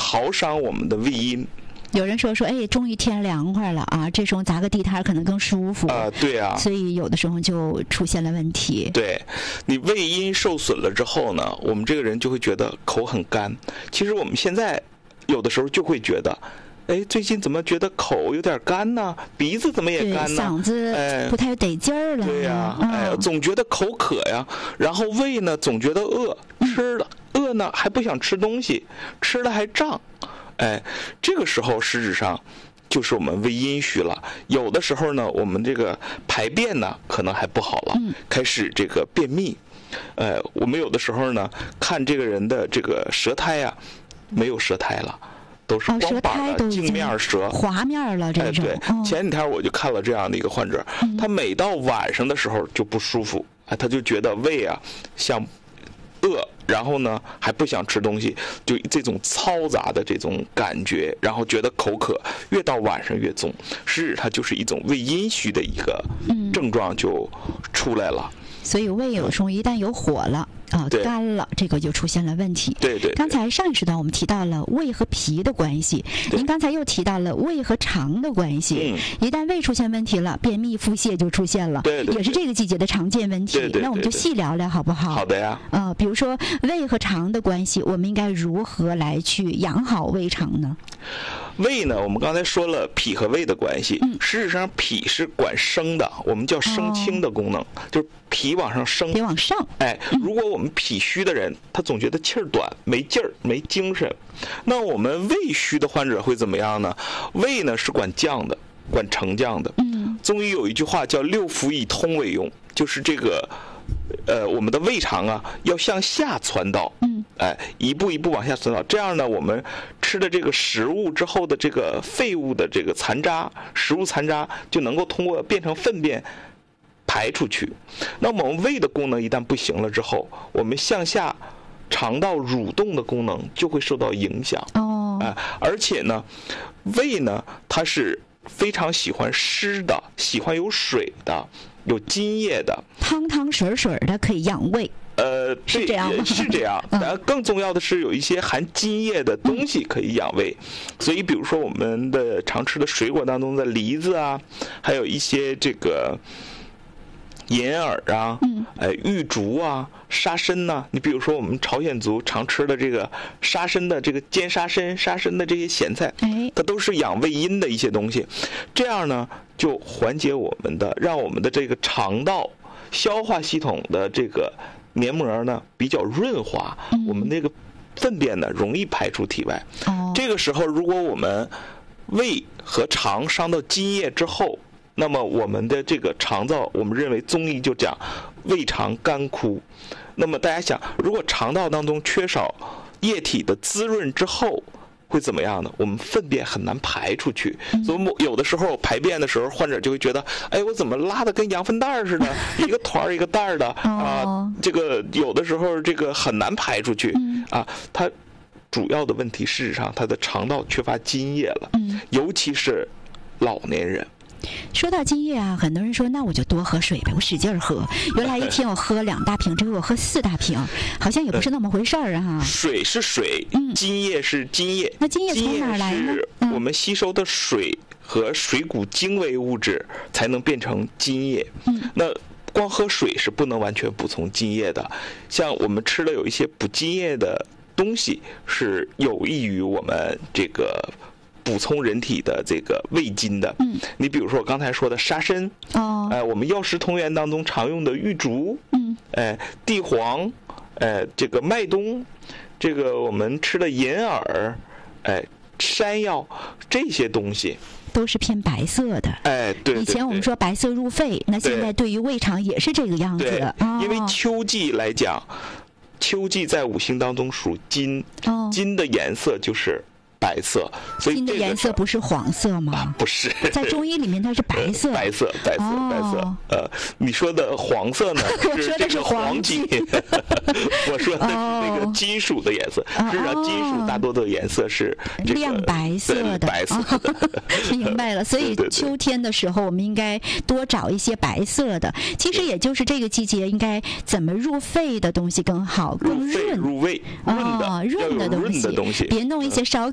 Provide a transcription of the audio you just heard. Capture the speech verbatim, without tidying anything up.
耗伤我们的胃阴。 有人说说，哎，终于天凉快了啊，这时候砸个地摊可能更舒服啊、呃，对啊， 所以有的时候就出现了问题。 对，你胃阴受损了之后呢，我们这个人就会觉得口很干。其实我们现在有的时候就会觉得，哎，最近怎么觉得口有点干呢？鼻子怎么也干呢？ 嗓子不太得劲儿了。 对呀、啊， 嗯、 哎，总觉得口渴呀，然后胃呢总觉得饿，吃了、嗯、饿呢还不想吃东西，吃了还胀。哎，这个时候实质上就是我们胃阴虚了。有的时候呢，我们这个排便呢可能还不好了， 嗯、 开始这个便秘。呃，我们有的时候呢看这个人的这个舌苔呀、啊，没有舌苔了。都是光板的镜面舌， 哦、滑面了这种。 哎，对，前几天我就看了这样的一个患者， 嗯、 他每到晚上的时候就不舒服，哎，他就觉得胃啊像饿，然后呢还不想吃东西，就这种嘈杂的这种感觉，然后觉得口渴，越到晚上越重，是它就是一种胃阴虚的一个症状就出来了。 嗯、所以胃有时候一旦有火了。啊、呃，干了，这个就出现了问题。 对 对, 对。 刚才上一时段我们提到了胃和脾的关系，您刚才又提到了胃和肠的关系。嗯。一旦胃出现问题了，便秘腹泻就出现了。 对, 对, 对。 也是这个季节的常见问题。 对, 对, 对, 对。 那我们就细聊聊好不好？ 好的呀。 呃，比如说胃和肠的关系，我们应该如何来去养好胃肠呢？ 胃呢，我们刚才说了脾和胃的关系。嗯。事实上，脾是管升的，我们叫升清的功能，哦、就是脾往上升。 别往上。 哎，如果我们脾虚的人，他总觉得气儿短，没劲儿，没精神。那我们胃虚的患者会怎么样呢？胃呢是管降的，管承降的。 嗯。 中医有一句话叫“六腑以通为用”，就是这个，呃，我们的胃肠啊要向下传导。 嗯。 哎，一步一步往下传导，这样呢，我们吃的这个食物之后的这个废物的这个残渣，食物残渣就能够通过变成粪便排出去。那么我们胃的功能一旦不行了之后，我们向下肠道蠕动的功能就会受到影响。 哦， 哎，而且呢，胃呢它是非常喜欢湿的，喜欢有水的，有津液的， 汤汤水水的可以养胃。 呃， 是这样吗？ 是这样。然后更重要的是，有一些含津液的东西可以养胃。所以，比如说我们的常吃的水果当中的梨子啊，还有一些这个银耳啊， 嗯， 哎，玉竹啊，沙参呐、啊。你比如说我们朝鲜族常吃的这个沙参的这个煎沙参、沙参的这些咸菜， 哎， 它都是养胃阴的一些东西。这样呢，就缓解我们的，让我们的这个肠道消化系统的这个黏膜呢比较润滑， 嗯、 我们那个粪便呢容易排出体外。 哦， 这个时候如果我们胃和肠伤到津液之后，那么我们的这个肠道，我们认为中医就讲胃肠干枯。那么大家想，如果肠道当中缺少液体的滋润之后，会怎么样呢？我们粪便很难排出去， 嗯、 所以有的时候排便的时候，患者就会觉得，哎，我怎么拉的跟羊粪蛋似的，一个团儿一个蛋儿的啊、呃？这个有的时候这个很难排出去、 嗯、 啊。它主要的问题，事实上它的肠道缺乏津液了， 嗯、 尤其是老年人。 说到津液啊，很多人说那我就多喝水呗，我使劲儿喝。原来一天我喝两大瓶，这回我喝四大瓶，好像也不是那么回事儿啊。 水是水， 嗯， 津液是津液。 那津液从哪儿来呢？ 我们吸收的水和水谷精微物质才能变成津液。 嗯， 那光喝水是不能完全补充津液的。像我们吃了有一些补津液的东西，是有益于我们这个补充人体的这个胃津的。 嗯， 你比如说我刚才说的沙参， 哦， 哎、呃，我们药食同源当中常用的玉竹， 嗯， 哎、呃，地黄，哎、呃，这个麦冬，这个我们吃的银耳，哎、呃，山药，这些东西都是偏白色的。 哎，对, 对, 对。 以前我们说白色入肺，那现在对于胃肠也是这个样子。 对， 哦、 因为秋季来讲，秋季在五行当中属金， 哦， 金的颜色就是白色，所以金的颜色不是黄色吗？ 啊、不是， 在中医里面它是白色， 白色，白色， 哦、 白色。呃，你说的黄色呢？ 我说的是黄金，我说的是那个金属的颜色。 哦、 事实上，金属大多的颜色是、这个、 亮白色的， 白色的。哦、 明白了，所以秋天的时候，我们应该多找一些白色的。其实也就是这个季节，应该怎么入肺的东西更好，更润， 入胃，润的， 哦、润的东西， 润的东西， 别弄一些烧